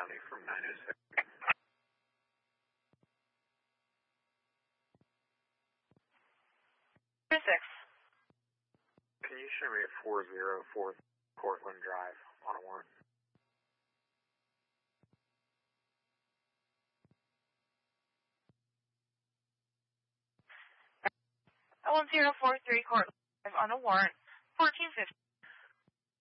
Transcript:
County from 906. Can you show me a 404 Cortland Drive on a warrant? 1043 Cortland Drive on a warrant, 1450.